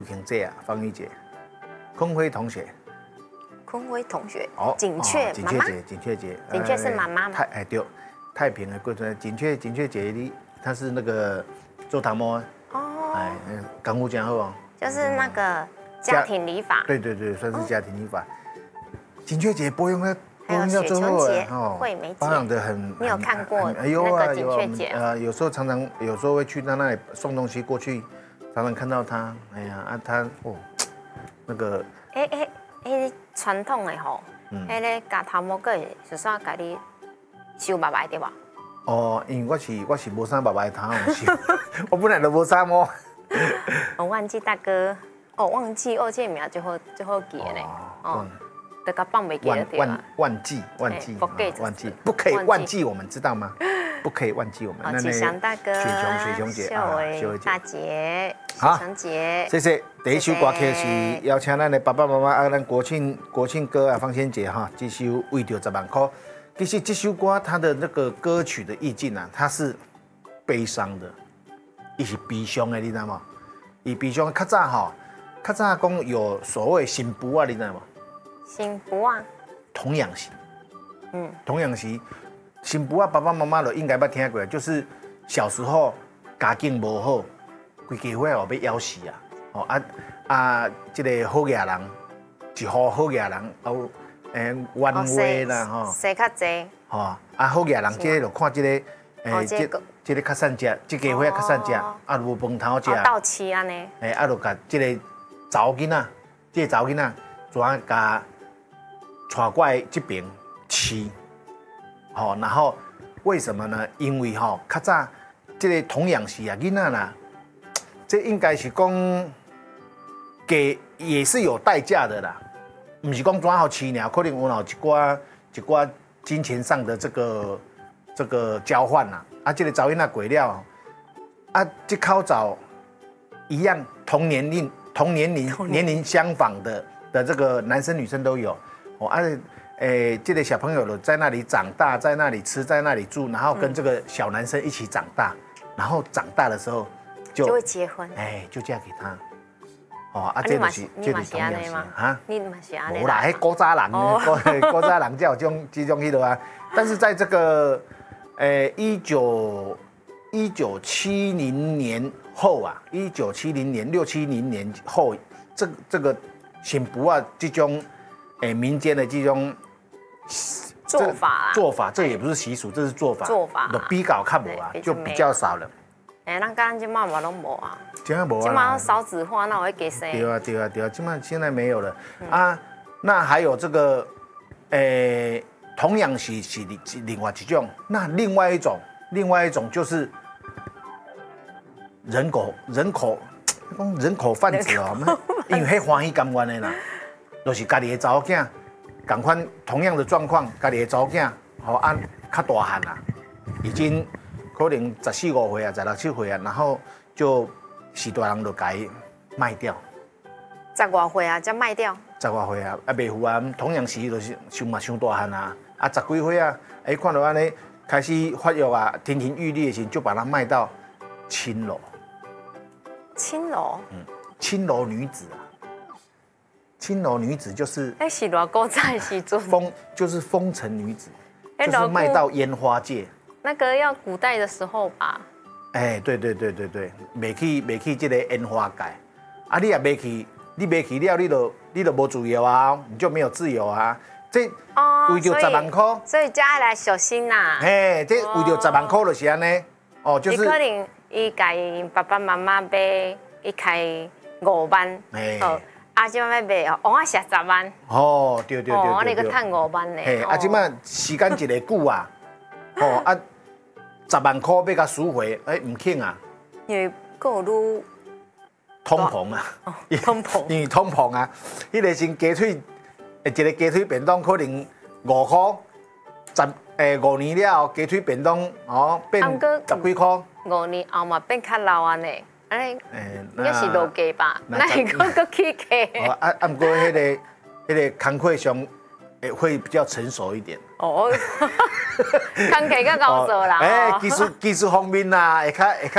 婷姐啊，方玉姐，坤辉同学。 坤辉同学， 哦， 锦雀妈妈， 锦雀姐， 锦雀是妈妈吗？ 对，太平的贵村锦雀姐，她是那个做汤猫，哎，功夫真好哦。 就是那个家庭理发， 对，算是家庭理发。锦雀姐保养的， 还有雪琼姐、惠美姐， 保养的很。 你有看过那有个锦雀姐？ 有时候有时候会去她那里送东西过去，常常看到她。哎呀，她哦，那个。 传统的吼，迄个夹头毛个是说家己修白白对吧？ 哦，因为我是无啥白白头修，我本来就无啥毛。 我忘记大哥，忘记这名就好记的嘞。得个放袂记了对吧？ 忘记，不可以忘记我们知道吗？不可以忘记我们。 启祥大哥， 雪琼姐啊， 秀薇大姐， 好， 雪琼姐， 谢谢。第一首歌曲是邀请咱的爸爸妈妈啊，咱国庆哥啊，芳仙姐哈，这首《为着10万块》。其实这首歌它的那个歌曲的意境啊，它是悲伤的，也是悲伤的，你知道吗？以悲伤较早讲有所谓新妇啊，你知道吗？ 新妇啊， 童养媳。童养媳，新妇啊，爸爸妈妈都应该捌听过，就是小时候家境无好，规家伙要被咬死啊！这个好野人，一户好野人，冤话啦吼， 生较济， 好野人，这个就看这个这个较善食，这家伙较善食，无饭头食， 到期安尼， 就甲这个查某囡仔，这个查某囡仔怎甲带过来这边饲，然后为什么呢？因为较早这个童养媳啊，囡仔啦，这应该是讲给也是有代价的啦，不是讲怎好饲尔，可能有一寡金钱上的这个交换啦。这个查某囡仔过了，这口早一样同年龄相仿的这个男生女生都有，这个小朋友在那里长大，在那里吃，在那里住，然后跟这个小男生一起长大，然后长大的时候就会结婚， 就嫁给他。 这就是安尼吗？你嘛是安尼？ 无啦，迄古早人，古早人才有这种迄落啊。但是在这个1970年后啊，1970年6、70年后，这个新妇啊，这种民间的这种做法，这也不是习俗，这是做法，就比较较无啊，就比较少了。 咱甲咱今嘛拢无啊， 今嘛无啊， 今嘛少子化，那我会给谁？ 对啊，今嘛现在没有了那还有这个童养媳是另外一种，那另外一种就是人口贩子哦，因为迄欢喜甘愿的啦，就是家己的查某囝，同款同样的状况，家己的查某囝，较大汉啦，已经可能14、15岁啊，16、17岁啊，然后就是大人就该卖掉。 10多岁啊，才卖掉。 10多岁啊，袂赴啊，童养媳就是伤大汉啊，10几岁啊，看到安尼开始发育啊，亭亭玉立的时候，就把它卖到青楼。 青楼？ 青楼女子啊，青楼女子就是。 是偌古早的时阵。 就是风尘女子，就是卖到烟花界。 那个要古代的时候吧。 对，卖去这个烟花界，你也卖去。你卖去了，你就无自由啊，你就没有自由啊。这为着10万块， 所以家来小心呐。 这为着10万块就是安尼，就是。 可能伊家爸爸妈妈买一开5万，即摆要卖王仔10万。 对。 我那个赚5万呢。 即摆时间一个久啊，10万块要甲赎回，唔肯啊。 因为够愈。 通膨啊，因为通膨啊，迄个先鸡腿，一个鸡腿便当可能5块，5年了鸡腿便当变10几块。 5年后嘛变较老安尼，应该是落价吧？那个起价。 不过迄个工课上会比较成熟一点。工课较熬做啦。 技术方面啦，会较